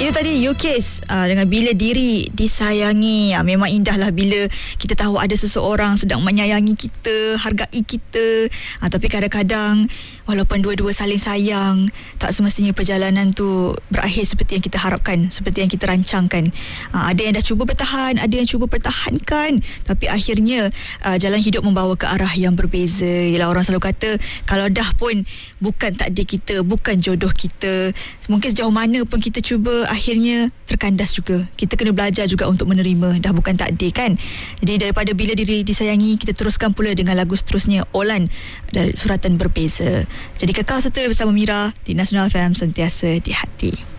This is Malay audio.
Itu tadi Yukis dengan Bila Diri Disayangi. Memang indahlah bila kita tahu ada seseorang sedang menyayangi kita, hargai kita. Tapi kadang-kadang walaupun dua-dua saling sayang, tak semestinya perjalanan tu berakhir seperti yang kita harapkan, seperti yang kita rancangkan. Ada yang dah cuba bertahan, ada yang cuba pertahankan, tapi akhirnya jalan hidup membawa ke arah yang berbeza. Yalah, orang selalu kata kalau dah pun bukan takdir kita, bukan jodoh kita, mungkin sejauh mana pun kita cuba, akhirnya terkandas juga. Kita kena belajar juga untuk menerima dah bukan takdir kan. Jadi daripada Bila Diri Disayangi, kita teruskan pula dengan lagu seterusnya, Olan dari Suratan Berbeza. Jadi kekal setia bersama Mira di Nasional FM, sentiasa di hati.